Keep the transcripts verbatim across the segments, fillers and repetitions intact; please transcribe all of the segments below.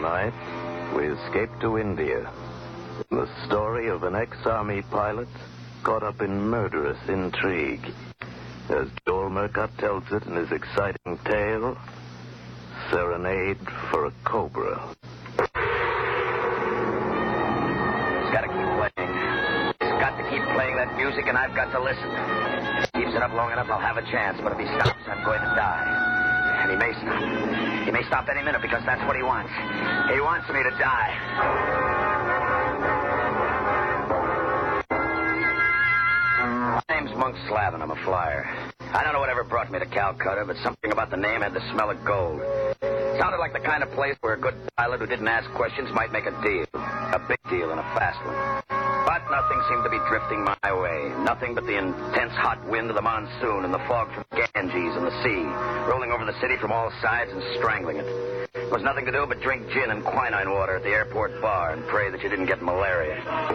Tonight, we escape to India. The story of an ex-army pilot caught up in murderous intrigue. As Joel Murcott tells it in his exciting tale, Serenade for a Cobra. He's got to keep playing. He's got to keep playing that music, and I've got to listen. If he keeps it up long enough, I'll have a chance. But if he stops, I'm going to die. And he may stop. He may stop any minute because that's what he wants. He wants me to die. My name's Monk Slavin. I'm a flyer. I don't know whatever brought me to Calcutta, but something about the name had the smell of gold. Sounded like the kind of place where a good pilot who didn't ask questions might make a deal. A big deal and a fast one. But nothing seemed to be drifting my way. Nothing but the intense hot wind of the monsoon and the fog from Ganges and the sea, rolling over the city from all sides and strangling it. There was nothing to do but drink gin and quinine water at the airport bar and pray that you didn't get malaria.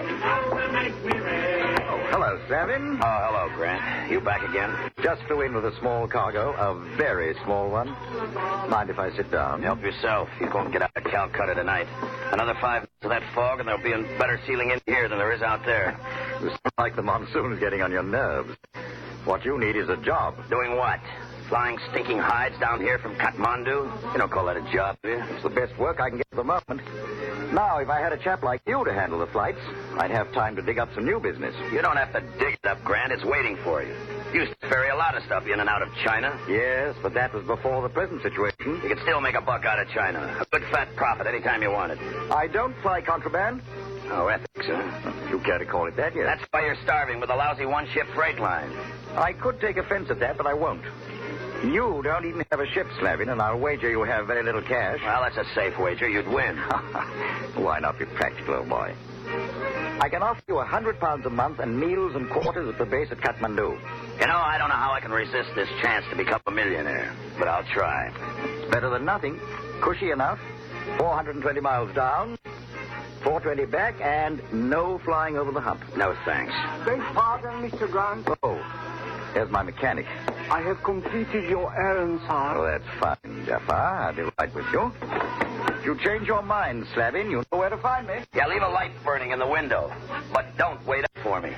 Hello, Slavin. Oh, hello, Grant. You back again? Just flew in with a small cargo, a very small one. Mind if I sit down? Help yourself. You won't get out of Calcutta tonight. Another five minutes of that fog, and there'll be a better ceiling in here than there is out there. You sound like the monsoon is getting on your nerves. What you need is a job. Doing what? Flying stinking hides down here from Kathmandu? You don't call that a job, do you? It's the best work I can get at the moment. Now, if I had a chap like you to handle the flights, I'd have time to dig up some new business. You don't have to dig it up, Grant. It's waiting for you. You used to ferry a lot of stuff in and out of China. Yes, but that was before the present situation. You could still make a buck out of China. A good fat profit anytime you wanted. I don't fly contraband. Oh, ethics, huh? If you care to call it that, yes. That's why you're starving with a lousy one-ship freight line. I could take offense at that, but I won't. You don't even have a ship, Slavin, and I'll wager you have very little cash. Well, that's a safe wager. You'd win. Why not be practical, old boy? I can offer you a hundred pounds a month and meals and quarters at the base at Kathmandu. You know, I don't know how I can resist this chance to become a millionaire, but I'll try. It's better than nothing. Cushy enough. four hundred twenty miles down, four twenty back, and no flying over the hump. No thanks. Beg pardon, Mister Grant. Oh, here's my mechanic. I have completed your errand, sir. Oh, that's fine, Jafar. I'll be right with you. If you change your mind, Slavin, you know where to find me. Yeah, leave a light burning in the window, but don't wait up for me.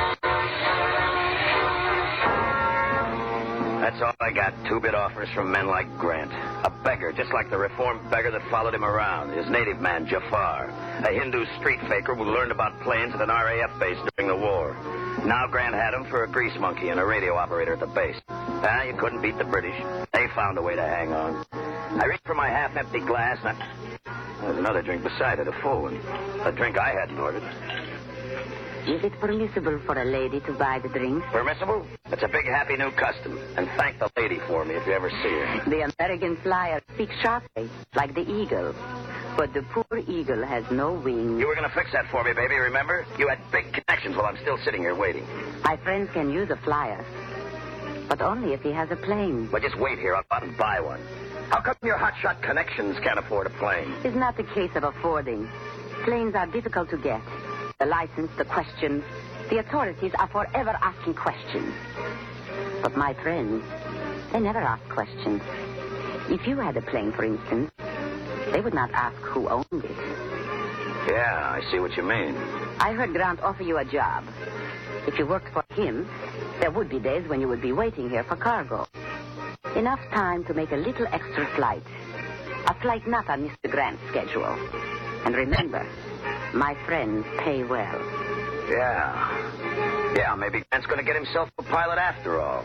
That's all I got. Two-bit offers from men like Grant. A beggar, just like the reformed beggar that followed him around. His native man, Jafar. A Hindu street faker who learned about planes at an R A F base during the war. Now Grant had him for a grease monkey and a radio operator at the base. Ah, you couldn't beat the British. They found a way to hang on. I reached for my half-empty glass, and I... There's another drink beside it, a full one. A drink I hadn't ordered. Is it permissible for a lady to buy the drinks? Permissible? It's a big, happy new custom. And thank the lady for me if you ever see her. The American flyer speaks sharply, like the eagle. But the poor eagle has no wings. You were going to fix that for me, baby, remember? You had big connections while I'm still sitting here waiting. My friends can use a flyer, but only if he has a plane. But just wait here. I'll go out and buy one. How come your hotshot connections can't afford a plane? It's not the case of affording. Planes are difficult to get. The license, the questions. The authorities are forever asking questions. But my friends, they never ask questions. If you had a plane, for instance, they would not ask who owned it. Yeah, I see what you mean. I heard Grant offer you a job. If you worked for him, there would be days when you would be waiting here for cargo. Enough time to make a little extra flight. A flight not on Mister Grant's schedule. And remember, my friends pay well. Yeah. Yeah, maybe Grant's going to get himself a pilot after all.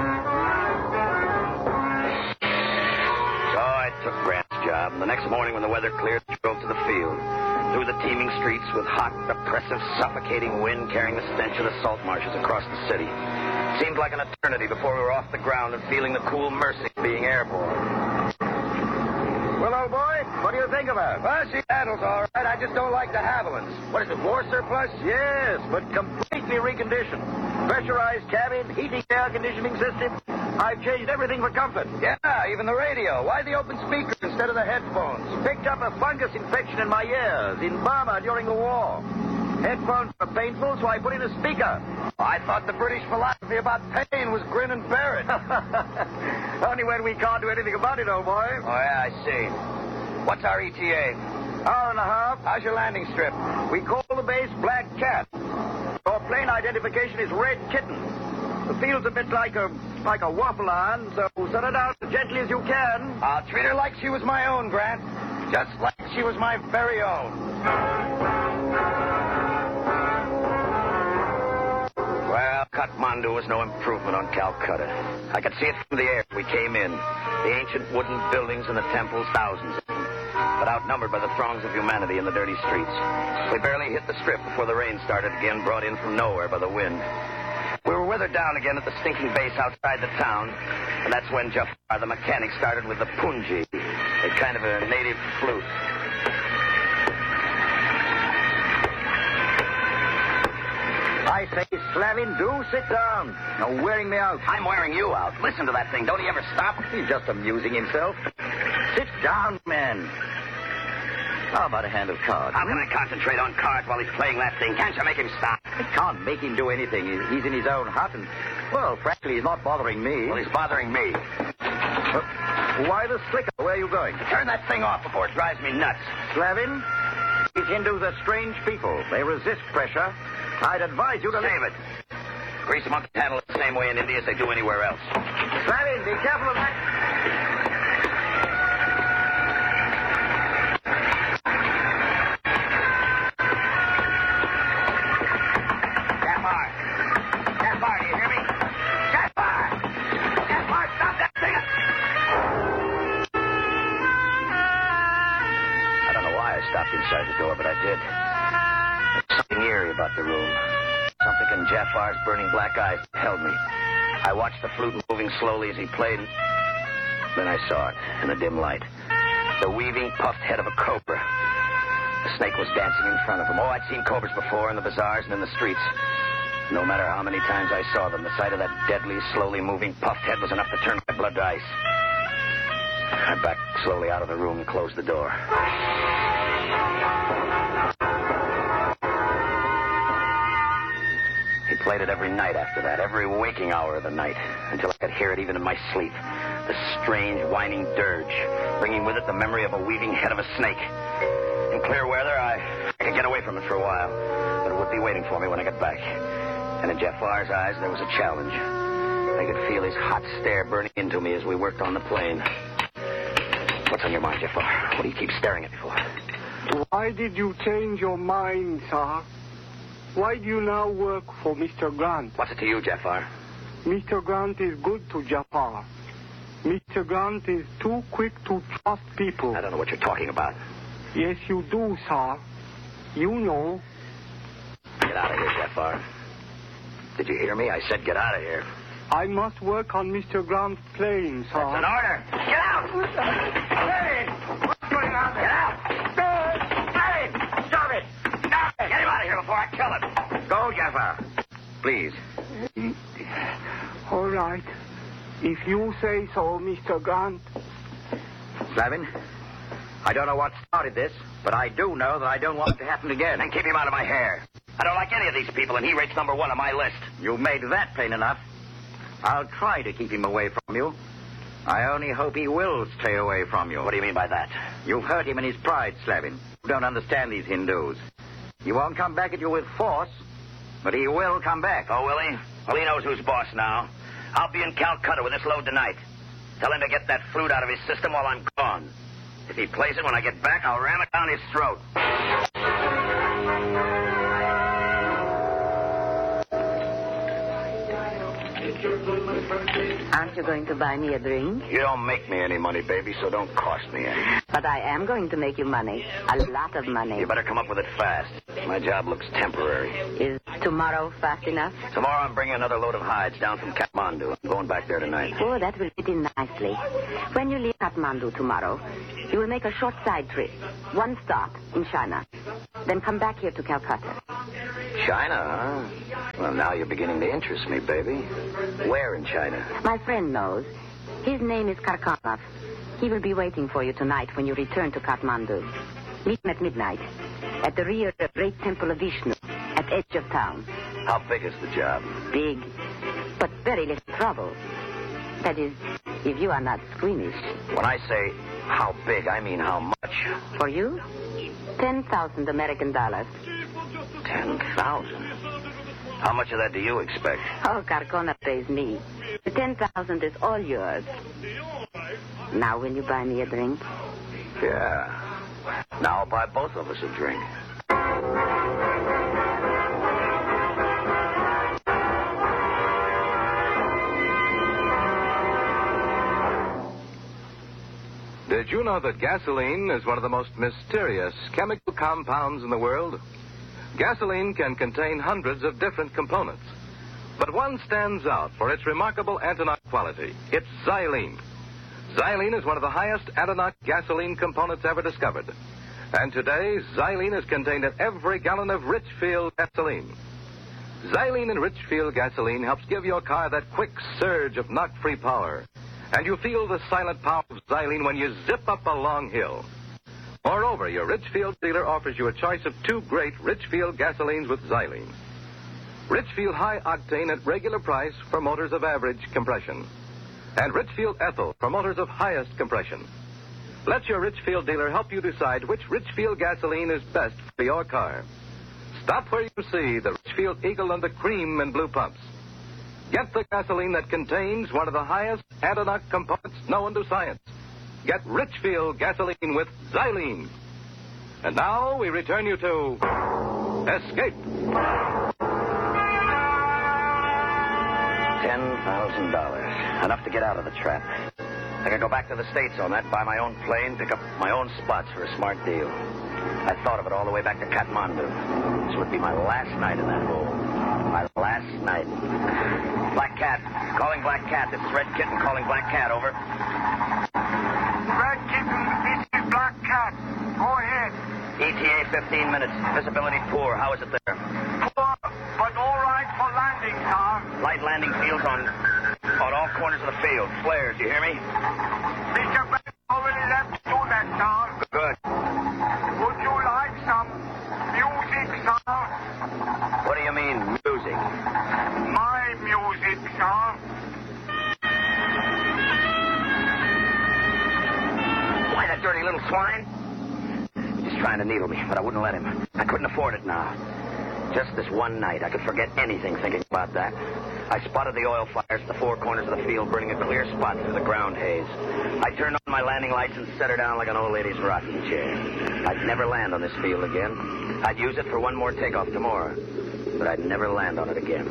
So I took Grant's job, and the next morning when the weather cleared, I drove to the field. Through the teeming streets with hot, oppressive, suffocating wind carrying the stench of the salt marshes across the city. Seemed like an eternity before we were off the ground and feeling the cool mercy of being airborne. Well, old boy, what do you think of her? Well, she handles all right. I just don't like the Havilands. What is it, war surplus? Yes, but completely reconditioned. Pressurized cabin, heating, air conditioning system. I've changed everything for comfort. Yeah, even the radio. Why the open speakers instead of the headphones? Picked up a fungus infection in my ears in Burma during the war. Headphones were painful, so I put in a speaker. I thought the British philosophy about pain was grin and bear it. Only when we can't do anything about it, old boy. Oh, yeah, I see. What's our E T A? Hour and a half. How's your landing strip? We call the base Black Cat. Your plane identification is Red Kitten. The field's a bit like a like a waffle iron, so set it out as gently as you can. I'll treat her like she was my own, Grant. Just like she was my very own. Well, Kathmandu was no improvement on Calcutta. I could see it from the air. We came in. The ancient wooden buildings and the temples, thousands of them, but outnumbered by the throngs of humanity in the dirty streets. We barely hit the strip before the rain started again, brought in from nowhere by the wind. We were weathered down again at the stinking base outside the town, and that's when Jafar, the mechanic, started with the punji, a kind of a native flute. I say, Slavin, do sit down. You're wearing me out. I'm wearing you out. Listen to that thing. Don't he ever stop? He's just amusing himself. Sit down, man. How about a hand of cards? How can I concentrate on cards while he's playing that thing? Can't you make him stop? I can't make him do anything. He- He's in his own hut, and, well, frankly, he's not bothering me. Well, he's bothering me. Uh, why the slicker? Where are you going? Turn that thing off before it drives me nuts. Slavin, these Hindus are strange people. They resist pressure. I'd advise you to... Save it. Grease monks handle it the same way in India as they do anywhere else. Slavin, be careful of that. Jafar! Jafar, do you hear me? Jafar! Jafar, stop that thing! I don't know why I stopped inside the door, but I did. There's something eerie about the room. Something in Jafar's burning black eyes held me. I watched the flute moving slowly as he played. Then I saw it in the dim light. The weaving, puffed head of a cobra. The snake was dancing in front of him. Oh, I'd seen cobras before in the bazaars and in the streets. No matter how many times I saw them, the sight of that deadly, slowly moving, puffed head was enough to turn my blood to ice. I backed slowly out of the room and closed the door. He played it every night after that, every waking hour of the night, until I could hear it even in my sleep. The strange, whining dirge, bringing with it the memory of a weaving head of a snake. In clear weather, I, I could get away from it for a while, but it would be waiting for me when I got back. And in Jafar's eyes, there was a challenge. I could feel his hot stare burning into me as we worked on the plane. What's on your mind, Jafar? What do you keep staring at me for? Why did you change your mind, sir? Why do you now work for Mister Grant? What's it to you, Jafar? Mister Grant is good to Jafar. Mister Grant is too quick to trust people. I don't know what you're talking about. Yes, you do, sir. You know. Get out of here, Jafar. Did you hear me? I said get out of here. I must work on Mister Grant's plane, sir. That's an order. Get out! Hey! What's going on there? Get out! Hey! Stop it! Stop it! Get him out of here before I kill him. Go, Jafar. Please. All right. If you say so, Mister Grant. Slavin, I don't know what started this, but I do know that I don't want it to happen again. Then keep him out of my hair. I don't like any of these people, and he rates number one on my list. You made that plain enough. I'll try to keep him away from you. I only hope he will stay away from you. What do you mean by that? You've hurt him in his pride, Slavin. You don't understand these Hindus. He won't come back at you with force, but he will come back. Oh, will he? Well, he knows who's boss now. I'll be in Calcutta with this load tonight. Tell him to get that flute out of his system while I'm gone. If he plays it when I get back, I'll ram it down his throat. Aren't you going to buy me a drink? You don't make me any money, baby, so don't cost me any. But I am going to make you money. A lot of money. You better come up with it fast. My job looks temporary. Is tomorrow fast enough? Tomorrow I'm bringing another load of hides down from Kathmandu. I'm going back there tonight. Oh, that will fit in nicely. When you leave Kathmandu tomorrow, you will make a short side trip. One stop in China. Then come back here to Calcutta. China, huh? Well, now you're beginning to interest me, baby. Where in China? My friend knows. His name is Karkanov. He will be waiting for you tonight when you return to Kathmandu. Meet him at midnight at the rear of the great temple of Vishnu at the edge of town. How big is the job? Big, but very little trouble. That is, if you are not squeamish. When I say How big? I mean, how much? For you, ten thousand American dollars. Ten thousand? How much of that do you expect? Oh, Carcona pays me. The ten thousand is all yours. Now will you buy me a drink? Yeah. Now I'll buy both of us a drink. Did you know that gasoline is one of the most mysterious chemical compounds in the world? Gasoline can contain hundreds of different components. But one stands out for its remarkable antinought quality. It's xylene. Xylene is one of the highest antinought gasoline components ever discovered. And today, xylene is contained in every gallon of Richfield gasoline. Xylene in Richfield gasoline helps give your car that quick surge of knock-free power. And you feel the silent power of xylene when you zip up a long hill. Moreover, your Richfield dealer offers you a choice of two great Richfield gasolines with xylene. Richfield High Octane at regular price for motors of average compression. And Richfield Ethyl for motors of highest compression. Let your Richfield dealer help you decide which Richfield gasoline is best for your car. Stop where you see the Richfield Eagle and the cream and blue pumps. Get the gasoline that contains one of the highest antinought components known to science. Get Richfield gasoline with xylene. And now we return you to Escape. Ten thousand dollars. Enough to get out of the trap. I could go back to the States on that, buy my own plane, pick up my own spots for a smart deal. I thought of it all the way back to Kathmandu. This would be my last night in that hole. My last night. Black Cat. Calling Black Cat. This is Red Kitten calling Black Cat. Over. Red Kitten, this is Black Cat. Go ahead. E T A fifteen minutes. Visibility poor. How is it there? Poor, but all right for landing, sir. Light landing fields on on all corners of the field. Flares, you hear me? Mister Banks already left to do that, sir. Good. Would you like some music, sir? What do you mean, music? My music, sir. Why, that dirty little swine? He's trying to needle me, but I wouldn't let him. I couldn't afford it now. Just this one night, I could forget anything thinking about that. I spotted the oil fires at the four corners of the field, burning a clear spot through the ground haze. I turned on my landing lights and set her down like an old lady's rocking chair. I'd never land on this field again. I'd use it for one more takeoff tomorrow, but I'd never land on it again.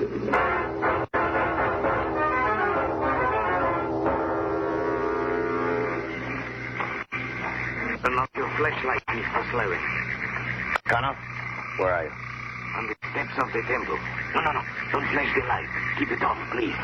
Turn off your flashlight, Mister Slevin. Connor, where are you? On the steps of the temple. No, no, no. Don't flash the light. Keep it off, please.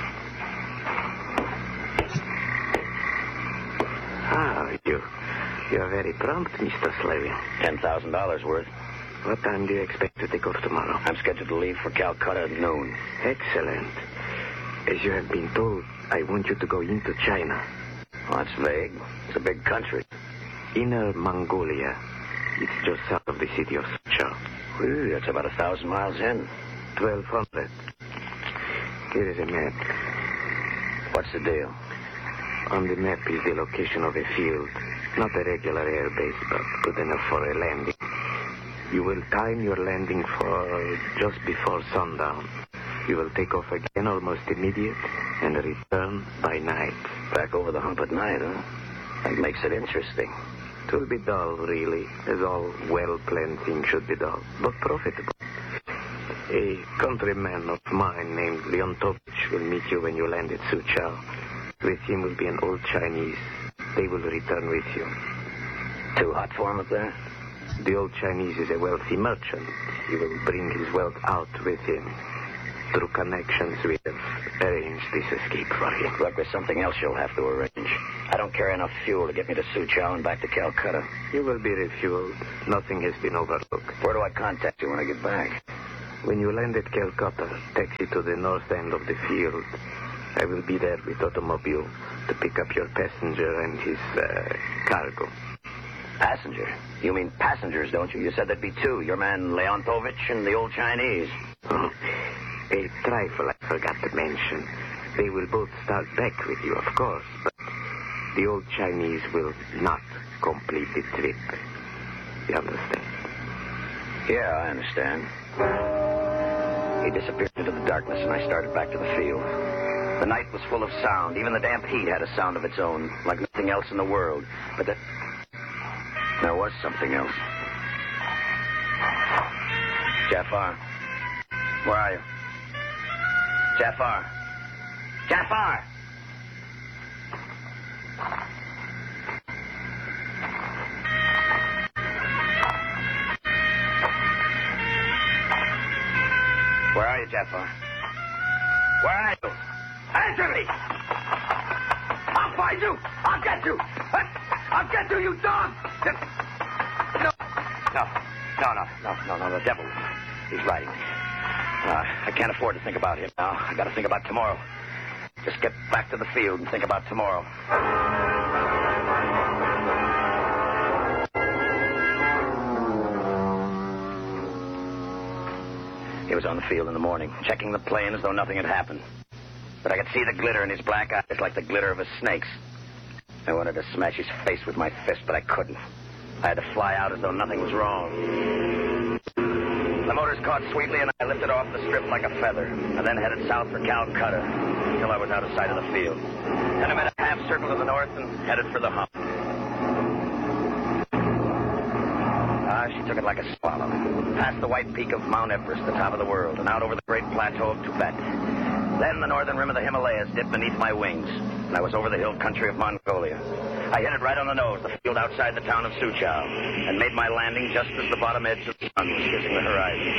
Ah, you... You're very prompt, Mister Slevin. Ten thousand dollars worth. What time do you expect to take off tomorrow? I'm scheduled to leave for Calcutta at noon. Excellent. As you have been told, I want you to go into China. Well, that's vague. It's a big country. Inner Mongolia. It's just south of the city of Suchao. Ooh, that's about a thousand miles in. Twelve hundred. Here is a map. What's the deal? On the map is the location of a field. Not a regular airbase, but good enough for a landing. You will time your landing for just before sundown. You will take off again almost immediate and return by night. Back over the hump at night, huh? That makes it interesting. It will be dull, really, as all well-planned things should be dull, but profitable. A countryman of mine named Leontovich will meet you when you land at Suchao. With him will be an old Chinese. They will return with you. Too hot for him up there? The old Chinese is a wealthy merchant. He will bring his wealth out with him. Through connections, we have arranged this escape for him. Look, there's something else you'll have to arrange. I don't carry enough fuel to get me to Suchao and back to Calcutta. You will be refueled. Nothing has been overlooked. Where do I contact you when I get back? When you land at Calcutta, taxi to the north end of the field. I will be there with automobile to pick up your passenger and his uh, cargo. Passenger? You mean passengers, don't you? You said there'd be two. Your man Leontovich and the old Chinese. Oh, a trifle I forgot to mention. They will both start back with you, of course, but the old Chinese will not complete the trip. You understand? Yeah, I understand. He disappeared into the darkness, and I started back to the field. The night was full of sound. Even the damp heat had a sound of its own, like nothing else in the world. But that... there was something else. Jafar. Where are you? Jafar. Jafar! Where are you, Jafar? Where are you? Answer me! I'll find you! I'll get you! I'll get you, you dog! No. No. No, no, no, no, no, the devil. He's riding me. Uh, I can't afford to think about him now. I gotta think about tomorrow. Just get back to the field and think about tomorrow. He was on the field in the morning, checking the plane as though nothing had happened. But I could see the glitter in his black eyes like the glitter of a snake's. I wanted to smash his face with my fist, but I couldn't. I had to fly out as though nothing was wrong. The motors caught sweetly, and I lifted off the strip like a feather, and then headed south for Calcutta until I was out of sight of the field. Then I made a half circle to the north and headed for the hump. Ah, she took it like a swallow. Past the white peak of Mount Everest, the top of the world, and out over the great plateau of Tibet. Then the northern rim of the Himalayas dipped beneath my wings, and I was over the hill country of Mongolia. I hit it right on the nose, the field outside the town of Suchow, and made my landing just as the bottom edge of the sun was kissing the horizon.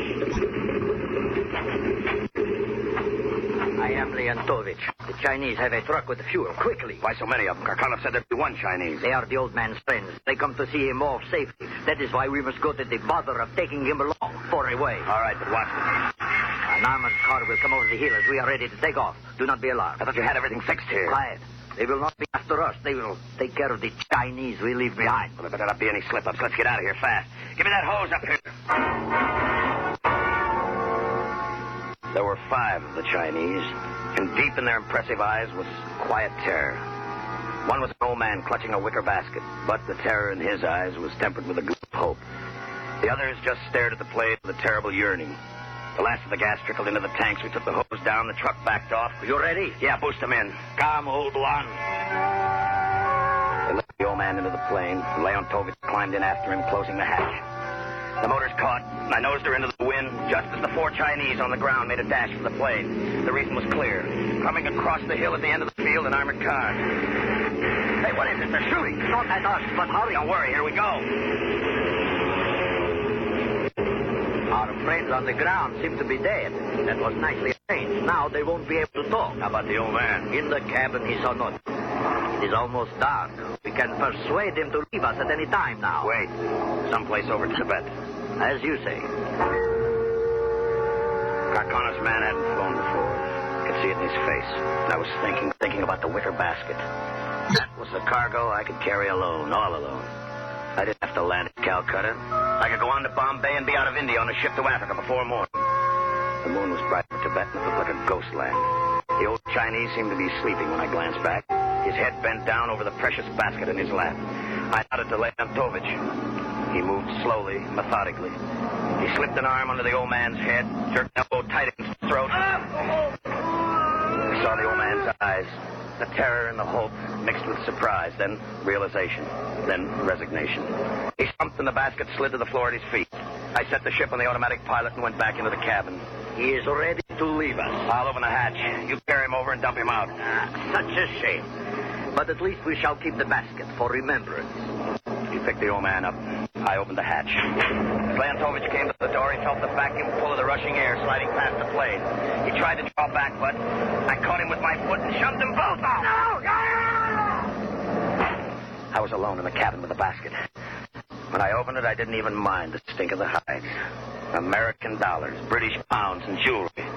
I am Leontovich. The Chinese have a truck with fuel. Quickly. Why so many of them? Karkanov said there'd be one Chinese. They are the old man's friends. They come to see him off safely. That is why we must go to the bother of taking him along for a way. All right, but watch this. An armored car will come over the hill as we are ready to take off. Do not be alarmed. I thought you had everything fixed here. Quiet. They will not be after us. They will take care of the Chinese we leave behind. Well, there better not be any slip-ups. Let's get out of here fast. Give me that hose up here. There were five of the Chinese, and deep in their impressive eyes was quiet terror. One was an old man clutching a wicker basket, but the terror in his eyes was tempered with a gleam of hope. The others just stared at the plane with a terrible yearning. The last of the gas trickled into the tanks. We took the hose down. The truck backed off. You ready? Yeah, boost them in. Come, old one. They lifted the old man into the plane. Leontovich climbed in after him, closing the hatch. The motors caught, and I nosed her into the wind just as the four Chinese on the ground made a dash for the plane. The reason was clear. Coming across the hill at the end of the field, an armored car. Hey, what is it? They're shooting. Not at us, but hurry. Don't worry. Here we go. Our friends on the ground seem to be dead. That was nicely arranged. Now they won't be able to talk. How about the old man? In the cabin, he saw nothing. It is almost dark. We can persuade him to leave us at any time now. Wait. Someplace over Tibet. As you say. Karkanov's man hadn't flown before. I could see it in his face. And I was thinking, thinking about the wicker basket. That was the cargo I could carry alone, all alone. I didn't have to land at Calcutta. I could go on to Bombay and be out of India on a ship to Africa before morning. The moon was bright for Tibet, and it looked like a ghost land. The old Chinese seemed to be sleeping when I glanced back. His head bent down over the precious basket in his lap. I nodded to Leontovich. He moved slowly, methodically. He slipped an arm under the old man's head, jerked an elbow tight against his throat. I saw the old man's eyes. The terror and the hope mixed with surprise, then realization, then resignation. He slumped and the basket slid to the floor at his feet. I set the ship on the automatic pilot and went back into the cabin. He is ready to leave us. I'll open the hatch. You carry him over and dump him out. Ah, such a shame. But at least we shall keep the basket for remembrance. He picked the old man up. I opened the hatch. As Leontovich came to the door, he felt the vacuum full of the rushing air sliding past the plane. He tried to draw back, but I caught him with my foot and shoved them both out. No! I was alone in the cabin with the basket. When I opened it, I didn't even mind the stink of the hides. American dollars, British pounds, and jewelry.